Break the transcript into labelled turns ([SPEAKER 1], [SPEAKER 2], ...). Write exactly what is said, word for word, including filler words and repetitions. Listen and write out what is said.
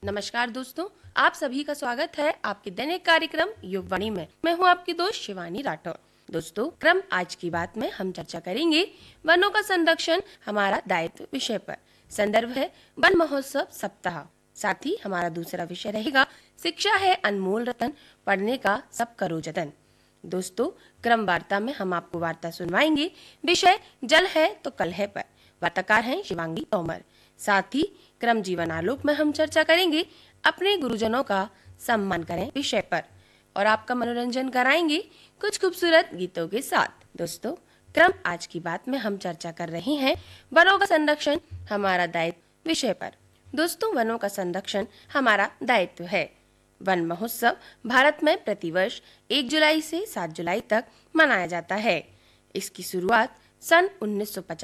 [SPEAKER 1] नमस्कार दोस्तों, आप सभी का स्वागत है आपके दैनिक कार्यक्रम युगवाणी में। मैं हूं आपकी दोस्त शिवानी राठौर। दोस्तों, क्रम आज की बात में हम चर्चा करेंगे वनों का संरक्षण हमारा दायित्व विषय पर। संदर्भ है वन महोत्सव सप्ताह। साथ ही हमारा दूसरा विषय रहेगा शिक्षा है अनमोल रतन, पढ़ने का सब करो जतन। दोस्तों, क्रम वार्ता में हम आपको वार्ता सुनवाएंगे। विषय जल है तो कल है पर। वार्ताकार हैं शिवांगी तोमर। साथ ही क्रम जीवन आलोक में हम चर्चा करेंगे अपने गुरुजनों का सम्मान करें विषय पर और आपका मनोरंजन कराएंगे कुछ खूबसूरत गीतों के साथ। दोस्तों, क्रम आज की बात में हम चर्चा कर रहे हैं वनों का संरक्षण हमारा दायित्व विषय पर। दोस्तों, वनों का संरक्षण हमारा दायित्व है। वन महोत्सव भारत में प्रतिवर्ष एक जुलाई से सात जुलाई तक मनाया जाता है। इसकी शुरुआत सन उन्नीस सौ पचास